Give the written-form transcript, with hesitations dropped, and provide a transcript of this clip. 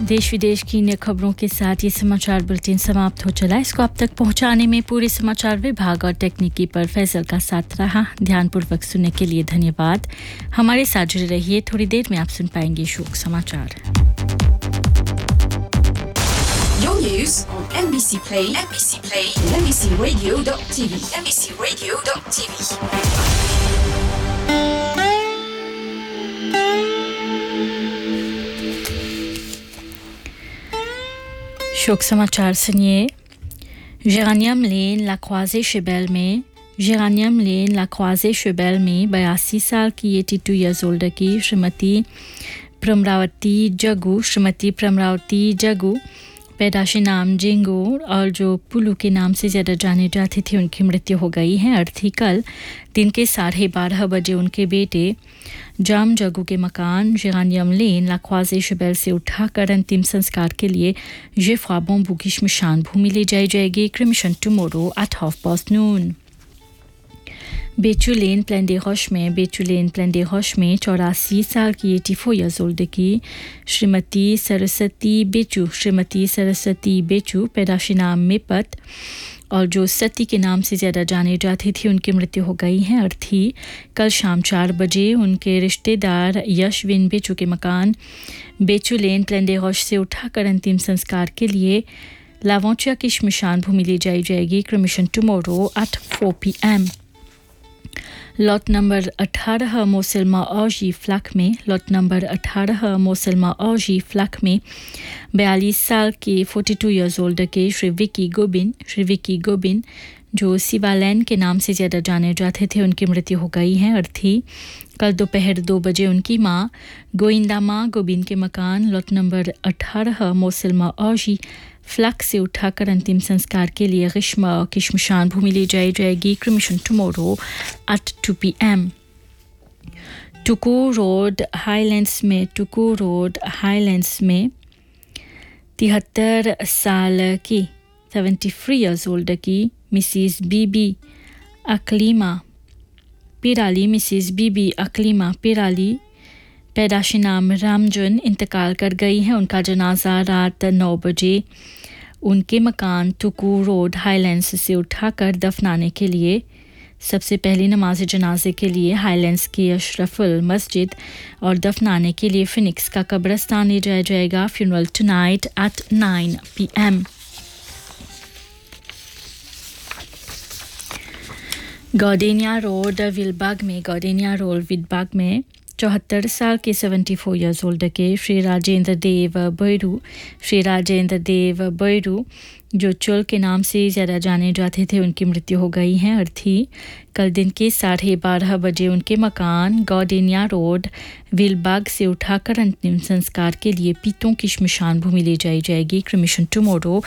देश विदेश की अन्य खबरों के साथ ये समाचार बुलेटिन समाप्त हो चला। इसको आप तक पहुंचाने में पूरे समाचार विभाग और तकनीकी पर फैसल का साथ रहा। ध्यानपूर्वक सुनने के लिए धन्यवाद। हमारे साथ जुड़े रहिए। थोड़ी देर में आप सुन पाएंगे शोक समाचार। Your news on MBC Play, and MBCRadio.tv, MBCRadio.tv. शोक समाचार सुनिए। जेरानियम लेन लाक्वाजे शेबेल में 82 साल की 82 ईयर्स ओल्ड की श्रीमती प्रमरावती जग्गू पैदाशी नाम जिंगू और जो पुलू के नाम से ज़्यादा जाने जाते थे, उनकी मृत्यु हो गई है। अर्थी कल दिन के 12:30 बजे उनके बेटे जाम जग्गू के मकान जेरानियम लेन लाक्वाजे शेबेल से उठाकर अंतिम संस्कार के लिए ये ख्वाबों की श्मशान भूमि ले जाई जाएगी। क्रिमिशन टुमोरो एट 12:30 बेचू लेन प्लेंडेरोश में 84 साल की 84 ईयर्स ओल्ड की श्रीमती सरस्वती बेचू पैदाशी नाम मेपत और जो सती के नाम से ज़्यादा जाने जाती थी, उनकी मृत्यु हो गई है। अर्थी कल शाम 4 बजे उनके रिश्तेदार यशविन बेचू के मकान बेचू लेन प्लेंडेरोश से उठाकर अंतिम संस्कार के लिए लावोंचिया की श्मशान भूमि ले जाई जाएगी। Cremation tomorrow at 4 PM। Lot number 18 मोसलमा औजी फ्लैक में 42 साल के 42 ईयर्स ओल्ड के श्री विकी गोबिन जो सिवालैन के नाम से ज़्यादा जाने जाते थे, उनकी मृत्यु हो गई है। अर्थी कल दोपहर 2 बजे उनकी मां गोइंदा मां गोबिन के मकान लॉट नंबर 18 मोसलमा औजी फ्लैक से उठाकर अंतिम संस्कार के लिए ग्रीष्मा की श्मशान भूमि ले जाई जाएगी। Cremation tomorrow at 2 PM। टुकू road highlands में 73 साल की 73 ईयर्स ओल्ड की मिसिस बीबी अकलीमा पिराली पैदाशी नाम रामजन इंतकाल कर गई है। उनका जनाजा रात 9 बजे उनके मकान टुकू रोड हाईलैंड्स से उठाकर दफनाने के लिए सबसे पहली नमाज जनाजे के लिए हाईलैंड्स की अशरफुल मस्जिद और दफनाने के लिए फिनिक्स का कब्रिस्तान ले जाया जाएगा। Funeral tonight at 9 PM। गॉर्डेनिया road विलबाग में 74 साल के 74 ईयर्स ओल्ड के श्री राजेंद्र देव बैरू जो चुल के नाम से ज़्यादा जाने जाते थे, उनकी मृत्यु हो गई है। अर्थी कल दिन के 12:30 बजे उनके मकान गॉर्डेनिया रोड विलबाग से उठाकर अंतिम संस्कार के लिए पीतों की श्मशान भूमि ले जाई जाएगी। Cremation tomorrow